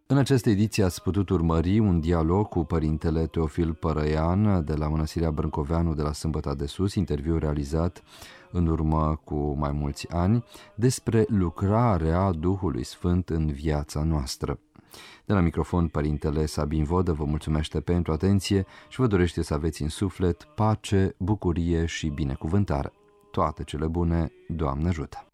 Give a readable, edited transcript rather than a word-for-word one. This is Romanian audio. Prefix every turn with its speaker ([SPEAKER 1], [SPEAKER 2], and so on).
[SPEAKER 1] În această ediție ați putut urmări un dialog cu părintele Teofil Părăian de la Mănăstirea Brâncoveanu de la Sâmbăta de Sus, interviu realizat în urmă cu mai mulți ani, despre lucrarea Duhului Sfânt în viața noastră. De la microfon, părintele Sabin Vodă vă mulțumește pentru atenție și vă dorește să aveți în suflet pace, bucurie și binecuvântare. Toate cele bune, Doamne ajută!